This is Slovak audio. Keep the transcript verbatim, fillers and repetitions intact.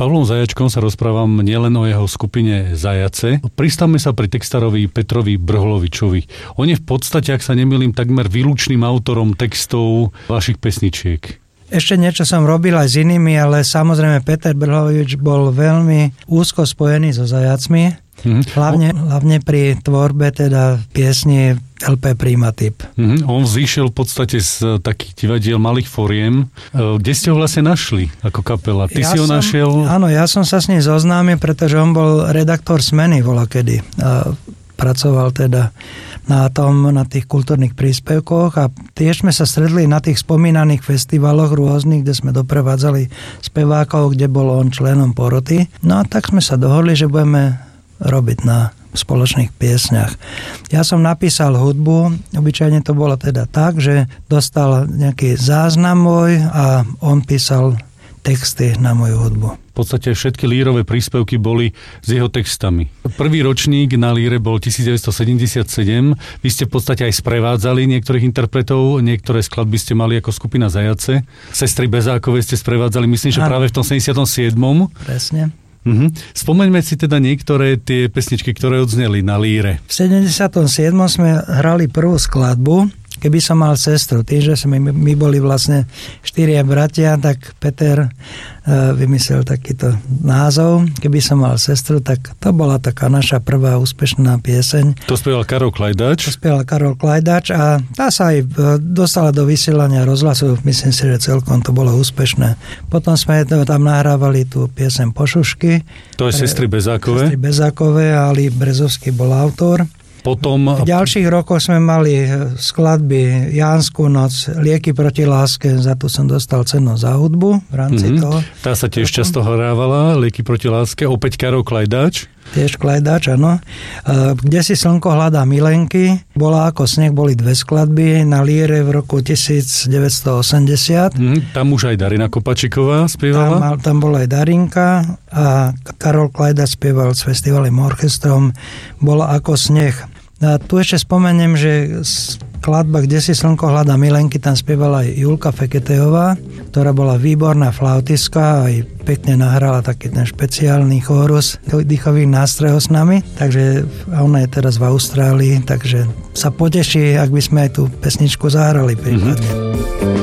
Pavlom Zajačkom sa rozprávam nielen o jeho skupine Zajace. Pristavme sa pri textárovi Petrovi Brholovičovi. On je v podstate, ak sa nemýlim, takmer výlučným autorom textov vašich pesničiek. Ešte niečo som robil aj s inými, ale samozrejme Peter Brholovič bol veľmi úzko spojený so Zajacmi. Mm-hmm. Hlavne, o... hlavne pri tvorbe teda piesni el pé Primatyp. Mm-hmm. On vzýšiel v podstate z takých divadiel malých foriem. Kde ste ho vlastne našli ako kapela? Ty ja si ho som, našiel? Áno, ja som sa s ním zoznámil, pretože on bol redaktor Smeny volakedy. A pracoval teda na tom, na tých kultúrnych príspevkoch a tiež sme sa stretli na tých spomínaných festivaloch rôznych, kde sme doprevádzali spevákov, kde bol on členom poroty. No a tak sme sa dohodli, že budeme robiť na spoločných piesňach. Ja som napísal hudbu, obyčajne to bolo teda tak, že dostal nejaký záznam môj a on písal texty na moju hudbu. V podstate všetky lírové príspevky boli s jeho textami. Prvý ročník na líre bol devätnásťsedemdesiatsedem. Vy ste v podstate aj sprevádzali niektorých interpretov, niektoré skladby ste mali ako skupina Zajace. Sestry Bezákové ste sprevádzali, myslím, že práve v tom sedemdesiatom siedmom. Presne. Mhm. Spomeňme si teda niektoré tie pesničky, ktoré odzneli na líre. V sedemdesiatom siedmom sme hrali prvú skladbu Keby som mal sestru. Tým, že sme my boli vlastne štyria bratia, tak Peter uh, vymyslel takýto názov. Keby som mal sestru, tak to bola taká naša prvá úspešná pieseň. To spieval Karol Klajdač. To spieval Karol Klajdač a tá sa aj dostala do vysielania rozhlasu. Myslím si, že celkom to bolo úspešné. Potom sme tam nahrávali tú pieseň Pošušky. To je Sestry Bezákové. Sestry Bezákové, Ali Brezovský bol autor. Potom... V ďalších rokoch sme mali skladby Jánsku noc, Lieky proti láske, za to som dostal cenu za hudbu v rámci mm-hmm. toho. Tá sa tiež často hrávala, Lieky proti láske, opäť Karol Klajdač. Tiež Klajdač, áno. Kde si slnko hľadá milenky, bola ako sneh, boli dve skladby na líre v roku devätnásťstoosemdesiat. Mm, tam už aj Darina Kopačiková spievala? Tam, tam bola aj Darinka a Karol Klajdač spieval s festivalom orchestrom, bola ako sneh. A tu ešte spomeniem, že skladba Kde si slnko hľadá milenky, tam spievala aj Julka Feketejová, ktorá bola výborná flautistka, aj pekne nahrala taký ten špeciálny chórus dýchových nástrojov s nami, takže ona je teraz v Austrálii, takže sa poteší, ak by sme aj tú pesničku zahrali prípadne. Mm-hmm.